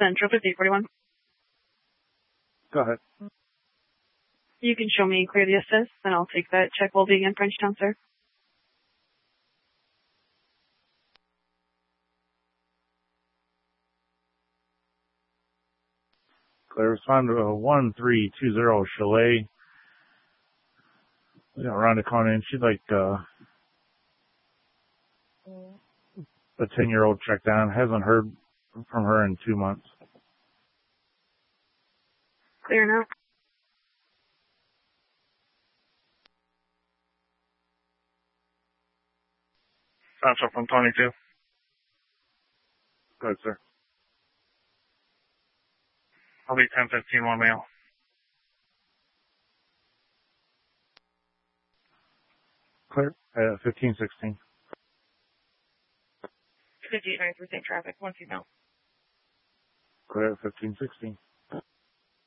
Central 5841. Go ahead. You can show me clear the assist, and I'll take that check while being in Frenchtown, sir. Clear, respond to 1320 Chalet. We got Rhonda calling in. She'd like a 10-year-old checked down. Hasn't heard from her in 2 months. Clear now. Central from 22. Go ahead, sir. I'll be 1015, one male. Clear. 1516. 5893, same traffic, one female. Clear. 1516.